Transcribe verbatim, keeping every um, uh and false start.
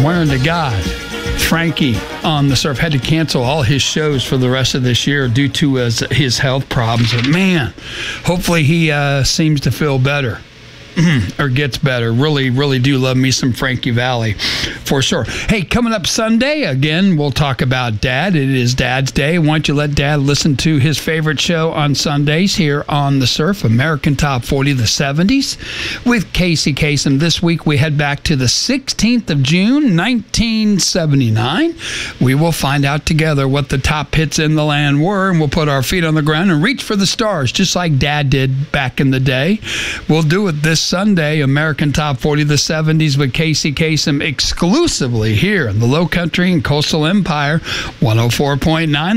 swearing to God, Frankie on the Surf had to cancel all his shows for the rest of this year due to his, his health problems. But man, hopefully he uh, seems to feel better. Or gets better. Really, really do love me some Frankie Valli for sure. Hey, coming up Sunday, again, we'll talk about Dad. It is Dad's Day. Why don't you let Dad listen to his favorite show on Sundays here on The Surf, American Top forty, the seventies, with Casey Kasem. This week, we head back to the sixteenth of June, nineteen seventy-nine. We will find out together what the top hits in the land were, and we'll put our feet on the ground and reach for the stars, just like Dad did back in the day. We'll do it this Sunday, American Top forty, the seventies, with Casey Kasem exclusively here in the Low Country and Coastal Empire, one oh four point nine.